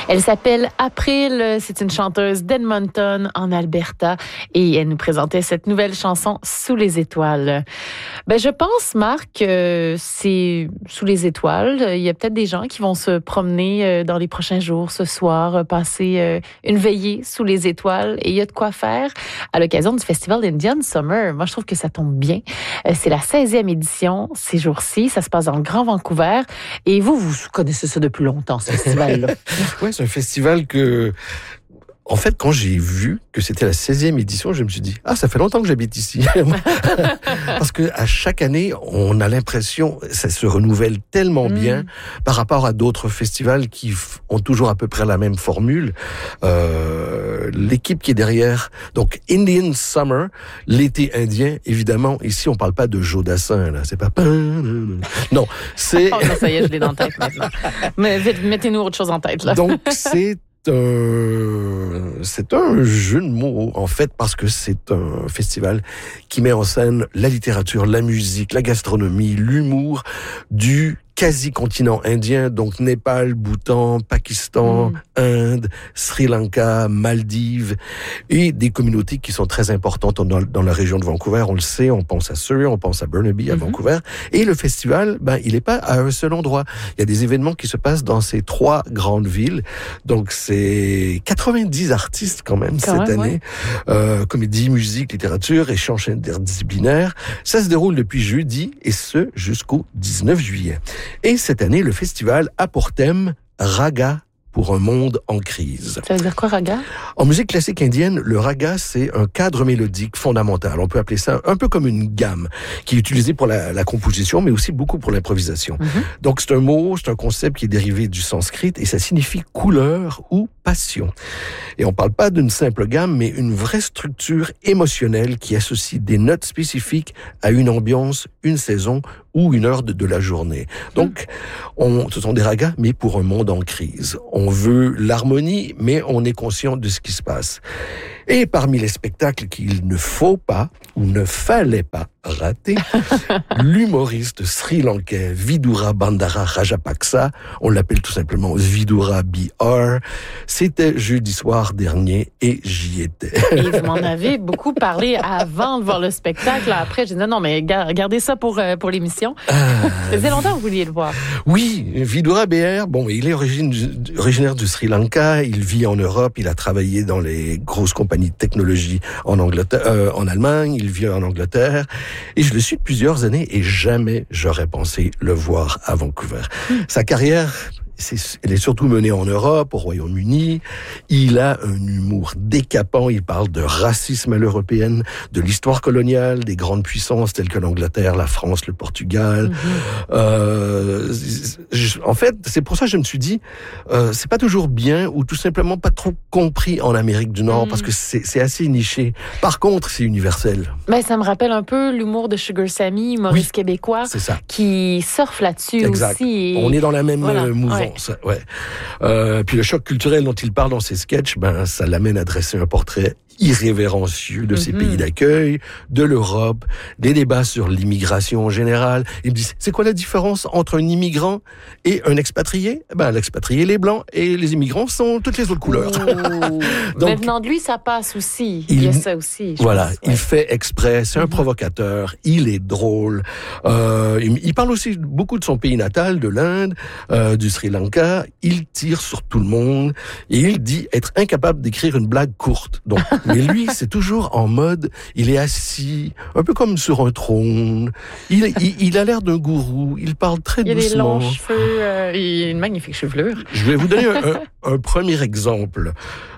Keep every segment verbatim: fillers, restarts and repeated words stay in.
Elle s'appelle April, c'est une chanteuse d'Edmonton, en Alberta, et elle nous présentait cette nouvelle chanson, Sous les étoiles. Ben, je pense, Marc, que c'est Sous les étoiles. Il y a peut-être des gens qui vont se promener dans les prochains jours, ce soir, passer une veillée sous les étoiles, et il y a de quoi faire à l'occasion du festival Indian Summer. Moi, je trouve que ça tombe bien. C'est la seizième édition ces jours-ci. Ça se passe dans le Grand Vancouver. Et vous, vous connaissez ça depuis longtemps, ce festival-là. Oui, c'est un festival que... En fait, quand j'ai vu que c'était la seizième édition, je me suis dit, ah, ça fait longtemps que j'habite ici. Parce que à chaque année, on a l'impression, ça se renouvelle tellement mmh. bien par rapport à d'autres festivals qui f- ont toujours à peu près la même formule. Euh, l'équipe qui est derrière, donc Indian Summer, l'été indien, évidemment, ici, on parle pas de Joe Dassin, là. C'est pas... Non, c'est... Oh, non, ça y est, je l'ai dans la tête maintenant. Mais vite, mettez-nous autre chose en tête, là. Donc, c'est un, c'est un jeu de mots, en fait, parce que c'est un festival qui met en scène la littérature, la musique, la gastronomie, l'humour du quasi-continent indien, donc Népal, Bhoutan, Pakistan, mmh. Inde, Sri Lanka, Maldives, et des communautés qui sont très importantes dans, dans la région de Vancouver. On le sait, on pense à Surrey, on pense à Burnaby, à mmh. Vancouver. Et le festival, ben, il n'est pas à un seul endroit. Il y a des événements qui se passent dans ces trois grandes villes. Donc, c'est quatre-vingt-dix artistes quand même quand cette même, année. Ouais. Euh, comédie, musique, littérature, échanges interdisciplinaires. Ça se déroule depuis jeudi, et ce, jusqu'au dix-neuf juillet. Et cette année, le festival a pour thème Raga pour un monde en crise. Ça veut dire quoi, raga? En musique classique indienne, le raga, c'est un cadre mélodique fondamental. On peut appeler ça un peu comme une gamme, qui est utilisée pour la, la composition, mais aussi beaucoup pour l'improvisation. Mm-hmm. Donc, c'est un mot, c'est un concept qui est dérivé du sanskrit, et ça signifie couleur ou passion. Et on parle pas d'une simple gamme, mais une vraie structure émotionnelle qui associe des notes spécifiques à une ambiance, une saison ou une heure de, de la journée. Donc, on, ce sont des ragas, mais pour un monde en crise. On veut l'harmonie, mais on est conscient de ce qui se passe. Et parmi les spectacles qu'il ne faut pas, ou ne fallait pas rater, l'humoriste sri-lankais Vidura Bandara Rajapaksa, on l'appelle tout simplement Vidura B R, c'était jeudi soir dernier et j'y étais. Et vous m'en avez beaucoup parlé avant de voir le spectacle. Après, j'ai dit non, mais gardez ça pour, pour l'émission. Ah, ça faisait longtemps que vous vouliez le voir. Oui, Vidura B R, bon, il est origine, originaire du Sri Lanka, il vit en Europe, il a travaillé dans les grosses compagnies de technologie en Angleterre, euh, en Allemagne, il vit en Angleterre, et je le suis depuis plusieurs années, et jamais j'aurais pensé le voir à Vancouver. Mmh. Sa carrière, c'est, elle est surtout menée en Europe, au Royaume-Uni. Il a un humour décapant. Il parle de racisme à l'européenne, de l'histoire coloniale, des grandes puissances telles que l'Angleterre, la France, le Portugal. Mm-hmm. Euh, je, en fait, c'est pour ça que je me suis dit, euh, c'est pas toujours bien ou tout simplement pas trop compris en Amérique du Nord, mm. parce que c'est, c'est assez niché. Par contre, c'est universel. Ben, ça me rappelle un peu l'humour de Sugar Sammy, humoriste oui, québécois, c'est ça. qui surfe là-dessus exact. aussi. Et... On est dans la même voilà. mouvance. Ouais. Ouais. Euh, puis le choc culturel dont il parle dans ses sketchs, ben ça l'amène à dresser un portrait irrévérencieux de mm-hmm. ces pays d'accueil, de l'Europe, des débats sur l'immigration en général. Il me dit, c'est quoi la différence entre un immigrant et un expatrié? Ben, l'expatrié, les blancs, et les immigrants sont toutes les autres couleurs. Oh. Donc, maintenant de lui, ça passe aussi. Il, il y a ça aussi. Voilà, pense, il ouais. fait exprès, c'est mm-hmm. un provocateur, il est drôle. Euh, il, il parle aussi beaucoup de son pays natal, de l'Inde, euh, du Sri Lanka. Il tire sur tout le monde et il dit être incapable d'écrire une blague courte. Donc, mais lui, c'est toujours en mode, il est assis, un peu comme sur un trône. Il, il, il a l'air d'un gourou. Il parle très il doucement. Il a des longs cheveux, euh, il a une magnifique chevelure. Je vais vous donner un, un, un premier exemple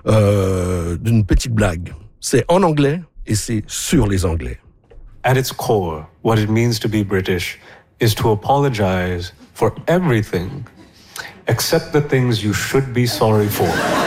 euh, d'une petite blague. C'est en anglais et c'est sur les Anglais. At its core, what it means to be British is to apologize for everything except the things you should be sorry for.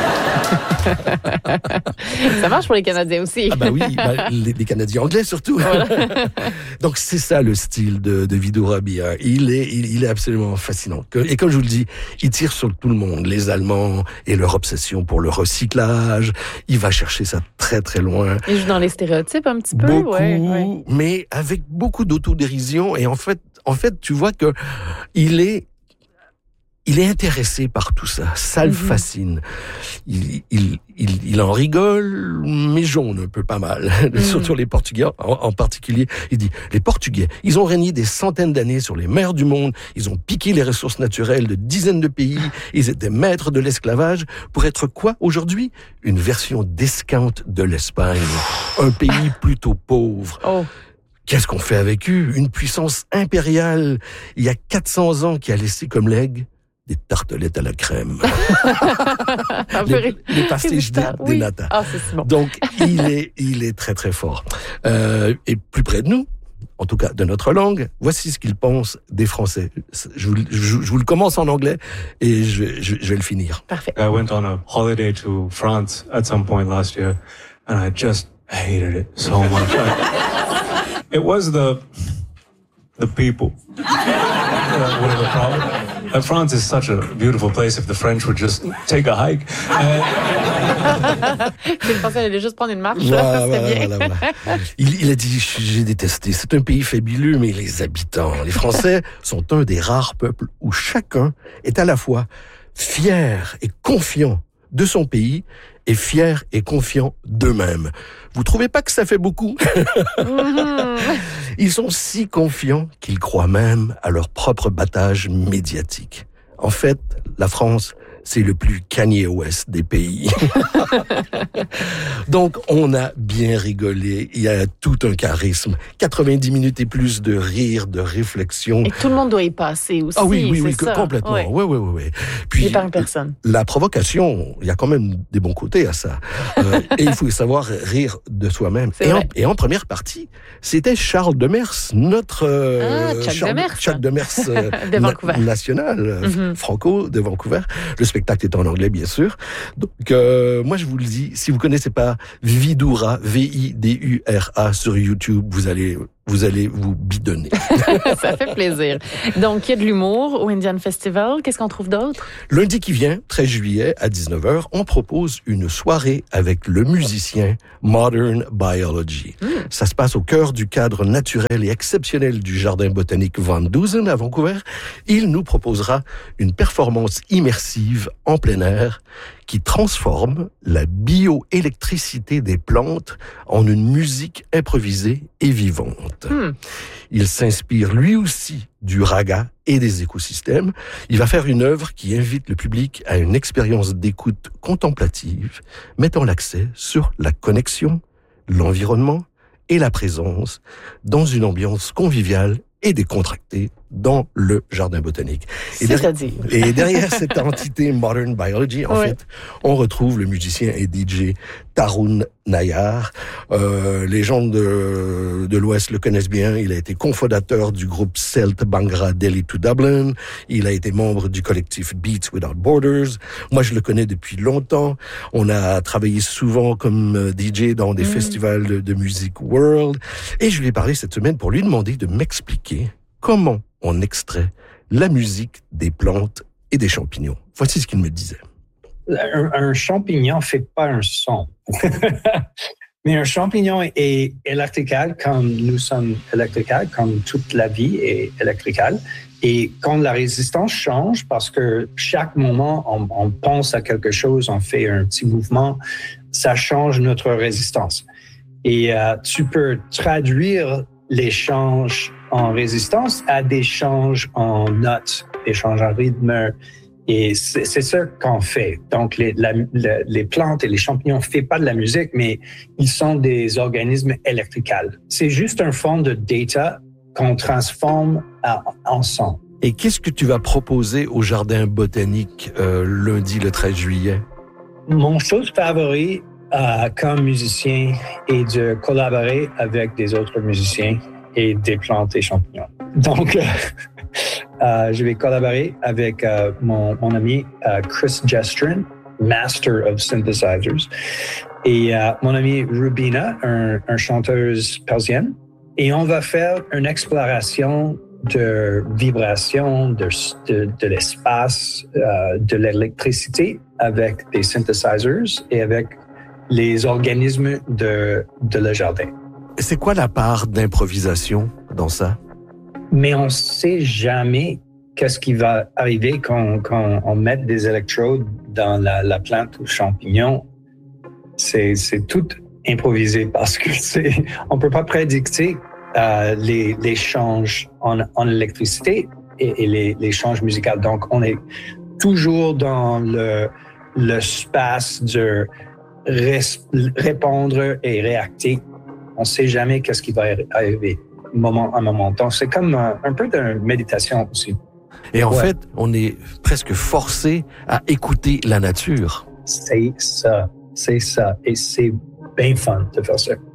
Ça marche pour les Canadiens aussi. Ah bah oui, bah, les, les Canadiens anglais surtout. Voilà. Donc c'est ça le style de, de Vidura B R. Il est, il, il est absolument fascinant. Et comme je vous le dis, il tire sur tout le monde. Les Allemands et leur obsession pour le recyclage. Il va chercher ça très très loin. Il joue dans les stéréotypes un petit peu. Beaucoup, ouais, ouais. mais avec beaucoup d'autodérision. Et en fait, en fait, tu vois que il est il est intéressé par tout ça. Ça le mm-hmm. fascine. Il, il, il, il en rigole, mais jaune un peu pas mal. Mm. Surtout les Portugais en, en particulier. Il dit, les Portugais, ils ont régné des centaines d'années sur les mers du monde. Ils ont piqué les ressources naturelles de dizaines de pays. Ils étaient maîtres de l'esclavage. Pour être quoi aujourd'hui? Une version descante de l'Espagne. Un pays plutôt pauvre. Oh. Qu'est-ce qu'on fait avec eux? Une puissance impériale, il y a quatre cents ans, qui a laissé comme legs des tartelettes à la crème. les, les pastiches des, oui. des nata. Ah, c'est si bon. Donc, il est, il est très, très fort. Euh, et plus près de nous, en tout cas de notre langue, voici ce qu'il pense des Français. Je vous, je, je vous le commence en anglais et je, je, je vais le finir. Parfait. I went on a holiday to France at some point last year, and I just hated it so much. I, it was the the people. Uh, one of the problems. Uh, France is such a beautiful place if the French would just take a hike. Je pensais qu'elle allait juste prendre une marche. Voilà, voilà, bien. Voilà, voilà. Il, il a dit, j'ai détesté. C'est un pays fabuleux, mais les habitants, les Français, sont un des rares peuples où chacun est à la fois fier et confiant de son pays et fier et confiant d'eux-mêmes. Vous trouvez pas que ça fait beaucoup? Mm-hmm. Ils sont si confiants qu'ils croient même à leur propre battage médiatique. En fait, la France, c'est le plus Kanye West des pays. Donc, on a bien rigolé. Il y a tout un charisme. quatre-vingt-dix minutes et plus de rire, de réflexion. Et tout le monde doit y passer aussi. Ah oui, oui, oui, ça. complètement. Oui, oui, oui. oui. Puis, épargne personne. La provocation, il y a quand même des bons côtés à ça. Euh, et il faut savoir rire de soi-même. Et en, et en première partie, c'était Charles Demers, notre euh, ah, Chuck Charles, Demers, Chuck Demers euh, de Vancouver. Na- national, mm-hmm. franco de Vancouver. Le spectacle est en anglais, bien sûr. Donc, euh, moi, je vous le dis, si vous connaissez pas Vidura, V I D U R A sur YouTube, vous allez, vous allez vous bidonner. Ça fait plaisir. Donc, il y a de l'humour au Indian Festival. Qu'est-ce qu'on trouve d'autre? Lundi qui vient, treize juillet, à dix-neuf heures, on propose une soirée avec le musicien Modern Biology. Mm. Ça se passe au cœur du cadre naturel et exceptionnel du Jardin botanique Van Dusen à Vancouver. Il nous proposera une performance immersive en plein air qui transforme la bioélectricité des plantes en une musique improvisée et vivante. Hmm. Il s'inspire lui aussi du raga et des écosystèmes. Il va faire une œuvre qui invite le public à une expérience d'écoute contemplative, mettant l'accent sur la connexion, l'environnement et la présence dans une ambiance conviviale et décontractée dans le jardin botanique. Et C'est-à-dire? Der- et derrière cette entité Modern Biology, en oui. fait, on retrouve le musicien et D J Tarun Nayar. Euh, les gens de, de l'Ouest le connaissent bien. Il a été cofondateur du groupe Celt Bangra Delhi to Dublin. Il a été membre du collectif Beats Without Borders. Moi, je le connais depuis longtemps. On a travaillé souvent comme D J dans des mmh. festivals de, de musique world. Et je lui ai parlé cette semaine pour lui demander de m'expliquer comment on extrait la musique des plantes et des champignons. Voici ce qu'il me disait. Un, un champignon ne fait pas un son. Mais un champignon est électrical comme nous sommes électricales, comme toute la vie est électricale. Et quand la résistance change, parce que chaque moment, on, on pense à quelque chose, on fait un petit mouvement, ça change notre résistance. Et euh, tu peux traduire les changes en résistance à des changes en notes, des changes en rythme. Et c'est, c'est ça qu'on fait. Donc, les, la, la, les plantes et les champignons ne font pas de la musique, mais ils sont des organismes électricals. C'est juste un forme de data qu'on transforme à, en son. Et qu'est-ce que tu vas proposer au Jardin botanique euh, lundi le treize juillet? Mon chose favorite euh, comme musicien est de collaborer avec des autres musiciens et des plantes et champignons. Donc, euh, euh, je vais collaborer avec euh, mon, mon ami euh, Chris Gestrin, Master of Synthesizers, et euh, mon ami Rubina, un, un chanteuse persienne. Et on va faire une exploration de vibrations, de, de, de l'espace, euh, de l'électricité avec des synthesizers et avec les organismes de, de le jardin. C'est quoi la part d'improvisation dans ça? Mais on ne sait jamais qu'est-ce qui va arriver quand, quand on met des électrodes dans la, la plante ou champignon. C'est, c'est tout improvisé parce que c'est, on peut pas prédicter euh, les, les changes en, en électricité et, et les, les changes musicaux. Donc, on est toujours dans le, le espace de res, répondre et réacter. On sait jamais qu'est-ce qui va arriver moment à moment. Donc, c'est comme un, un peu de méditation aussi. Et en ouais. fait, on est presque forcé à écouter la nature. C'est ça, c'est ça. Et c'est bien fun de faire ça.